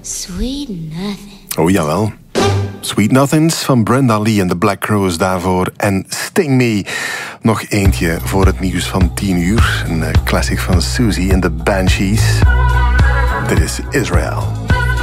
Sweet Nothing. Oh jawel. Sweet Nothings van Brenda Lee en de Black Crowes daarvoor. En Sting Me. Nog eentje voor het nieuws van 10 uur. Een classic van Susie en de Banshees. Dit is Israel.